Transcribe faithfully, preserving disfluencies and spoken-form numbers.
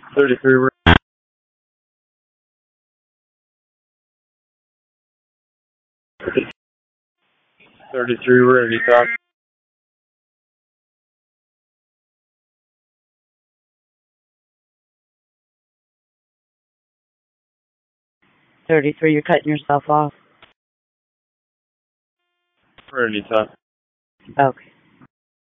thirty-three, thirty-three, ready, talk. thirty-three, you're cutting yourself off. Ready, talk. Okay.